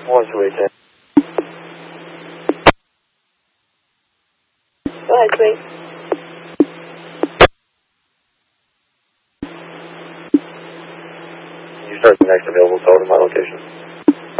1210. Go ahead, sweet. You start the next available call to my location.